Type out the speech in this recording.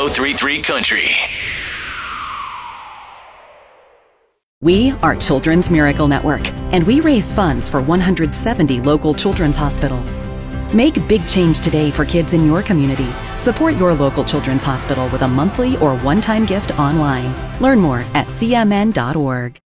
1033 Country. We are Children's Miracle Network, and we raise funds for 170 local children's hospitals. Make big change today for kids in your community. Support your local children's hospital with a monthly or one-time gift online. Learn more at cmn.org.